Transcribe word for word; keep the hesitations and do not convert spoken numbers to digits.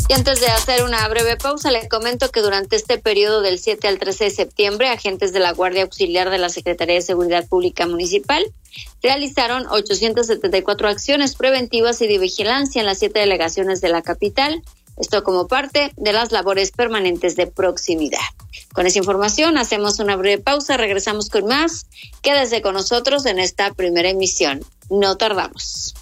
Y antes de hacer una breve pausa, les comento que durante este periodo del siete al trece de septiembre, agentes de la Guardia Auxiliar de la Secretaría de Seguridad Pública Municipal realizaron ochocientas setenta y cuatro acciones preventivas y de vigilancia en las siete delegaciones de la capital, esto como parte de las labores permanentes de proximidad. Con esa información hacemos una breve pausa, regresamos con más. Quédese con nosotros en esta primera emisión. No tardamos.